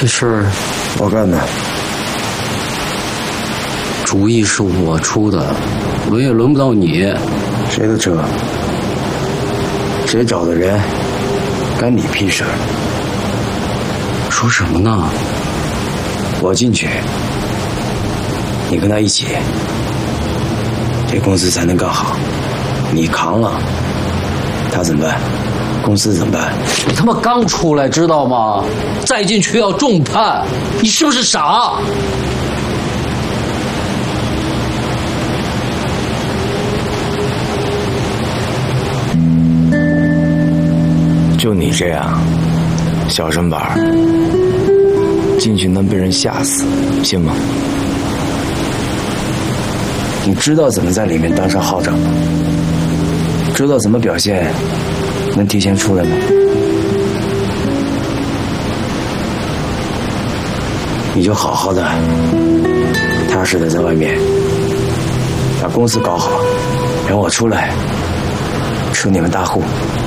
这事儿我干的， 主意是我出的，轮也轮不到你。 谁的车？谁找的人？干你屁事儿！ 说什么呢？ 我进去，你跟他一起，这公司才能干好。你扛了，他怎么办？公司怎么办？ 你他妈刚出来知道吗？再进去要重判，你是不是傻？ 就你这样，小身板进去能被人吓死，信吗？你知道怎么在里面当上号长吗？知道怎么表现能提前出来吗？你就好好的踏实的在外面把公司搞好，让我出来吃你们大户。